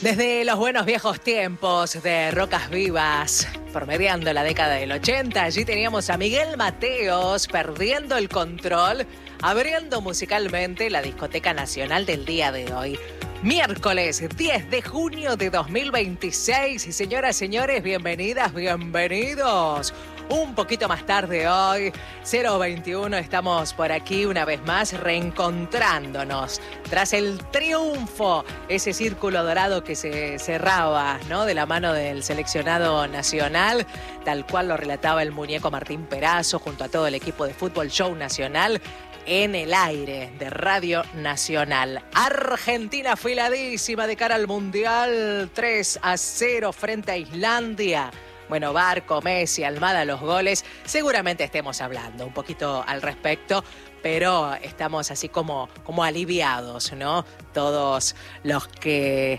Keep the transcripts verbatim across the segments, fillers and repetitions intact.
Desde los buenos viejos tiempos de Rocas Vivas, promediando la década del ochenta, allí teníamos a Miguel Mateos perdiendo el control, abriendo musicalmente la discoteca nacional del día de hoy. Miércoles diez de junio de dos mil veintiséis. Y señoras, señores, bienvenidas, bienvenidos. Un poquito más tarde hoy, cero veintiuno, estamos por aquí una vez más reencontrándonos. Tras el triunfo, ese círculo dorado que se cerraba, ¿no?, de la mano del seleccionado nacional, tal cual lo relataba el muñeco Martín Perazo junto a todo el equipo de Fútbol Show Nacional, en el aire de Radio Nacional. Argentina afiladísima de cara al Mundial, tres a cero frente a Islandia. Bueno, Barco, Messi, Almada, los goles. Seguramente estemos hablando un poquito al respecto, pero estamos así como, como aliviados, ¿no? Todos los que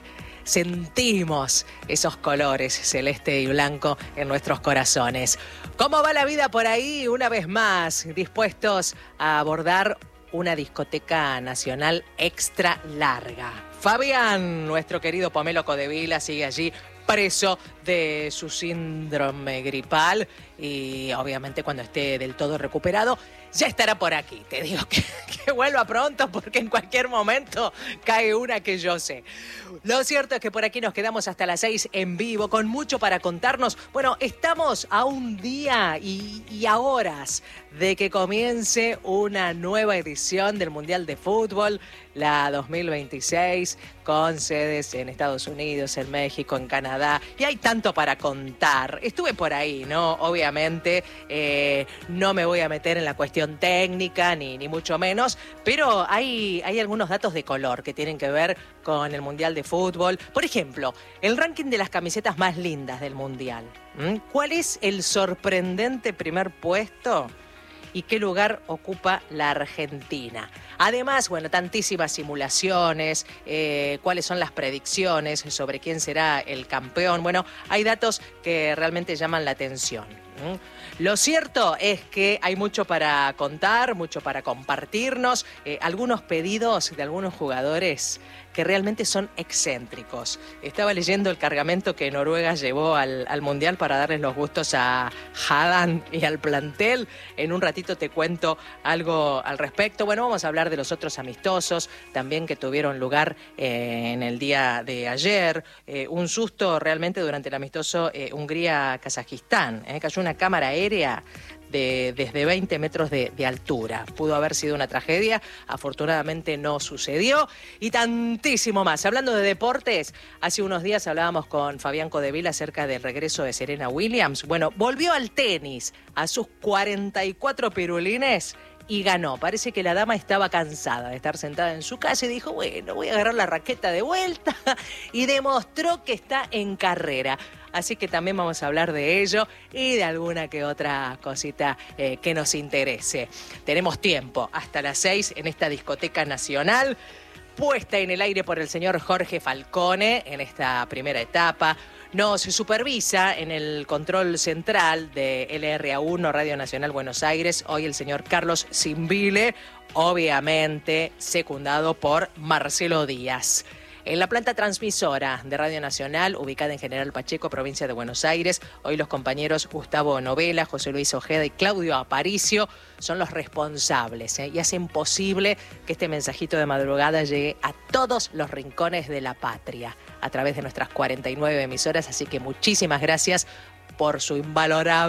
sentimos esos colores celeste y blanco en nuestros corazones. ¿Cómo va la vida por ahí? Una vez más, dispuestos a abordar una discoteca nacional extra larga. Fabián, nuestro querido Pomelo Codevila, sigue allí preso de su síndrome gripal y obviamente cuando esté del todo recuperado ya estará por aquí. Te digo que, que vuelva pronto porque en cualquier momento cae una que yo sé. Lo cierto es que por aquí nos quedamos hasta las seis en vivo con mucho para contarnos. Bueno, estamos a un día y, y a horas de que comience una nueva edición del Mundial de Fútbol, la dos mil veintiséis, con sedes en Estados Unidos, en México, en Canadá, y hay tanto para contar. Estuve por ahí, ¿no? Obviamente eh, no me voy a meter en la cuestión técnica, ni, ni mucho menos, pero hay, hay algunos datos de color que tienen que ver con el Mundial de Fútbol. Por ejemplo, el ranking de las camisetas más lindas del Mundial. ¿Mm? ¿Cuál es el sorprendente primer puesto? ¿Y qué lugar ocupa la Argentina? Además, bueno, tantísimas simulaciones, eh, cuáles son las predicciones sobre quién será el campeón. Bueno, hay datos que realmente llaman la atención. ¿Mm? Lo cierto es que hay mucho para contar, mucho para compartirnos, eh, algunos pedidos de algunos jugadores que realmente son excéntricos. Estaba leyendo el cargamento que Noruega llevó al, al Mundial para darles los gustos a Haaland y al plantel. En un ratito te cuento algo al respecto. Bueno, vamos a hablar de los otros amistosos también que tuvieron lugar eh, en el día de ayer. Eh, un susto realmente durante el amistoso eh, Hungría-Kazajistán. Eh, cayó una cámara aérea De, desde veinte metros de, de altura. Pudo haber sido una tragedia, afortunadamente no sucedió, y tantísimo más. Hablando de deportes, hace unos días hablábamos con Fabián Codevila acerca del regreso de Serena Williams. Bueno, volvió al tenis a sus cuarenta y cuatro pirulines y ganó. Parece que la dama estaba cansada de estar sentada en su casa y dijo, bueno, voy a agarrar la raqueta de vuelta, y demostró que está en carrera. Así que también vamos a hablar de ello y de alguna que otra cosita eh, que nos interese. Tenemos tiempo hasta las seis en esta discoteca nacional, puesta en el aire por el señor Jorge Falcone en esta primera etapa. Nos supervisa en el control central de L R A uno, Radio Nacional Buenos Aires, hoy el señor Carlos Zimbile, obviamente secundado por Marcelo Díaz. En la planta transmisora de Radio Nacional, ubicada en General Pacheco, provincia de Buenos Aires, hoy los compañeros Gustavo Novela, José Luis Ojeda y Claudio Aparicio son los responsables, ¿eh? Y hacen posible que este mensajito de madrugada llegue a todos los rincones de la patria a través de nuestras cuarenta y nueve emisoras. Así que muchísimas gracias por su invalorable